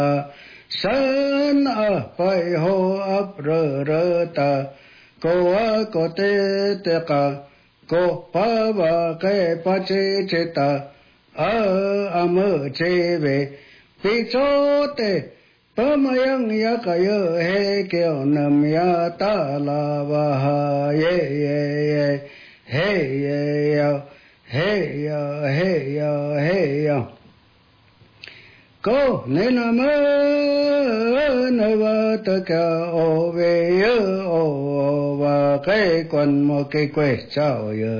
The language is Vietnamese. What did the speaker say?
sơn ở phải hồ ấp rơ rơ ta cô a cô tê ca cô pa ba cái pa chê ta âm chê về pi chô tê pamayang ya kayo he kyo nam ya ta la ba ha ye ye hey yo hey yo hey yo hey yo cô nên là mơ nơi ba ta cả ô về ô và cái quần một cái quê chào